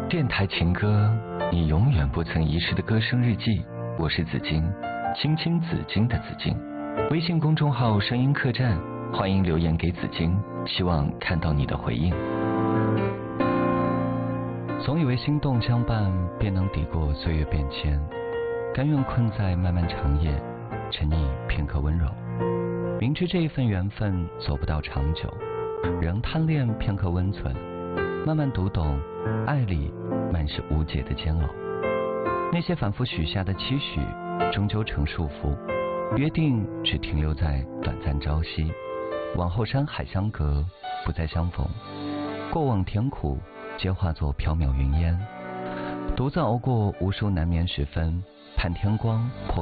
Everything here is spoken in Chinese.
电台情歌，你永远不曾遗失的歌声日记。我是紫金，青青紫金的紫金。微信公众号声音客栈，欢迎留言给紫金，希望看到你的回应。总以为心动相伴，便能抵过岁月变迁，甘愿困在漫漫长夜，沉溺片刻温柔。明知这一份缘分走不到长久，仍贪恋片刻温存，慢慢读懂爱里满是无解的煎熬。那些反复许下的期许终究成束缚，约定只停留在短暂朝夕，往后山海相隔，不再相逢。过往甜苦皆化作缥缈云烟，独自熬过无数难眠时分，盼天光破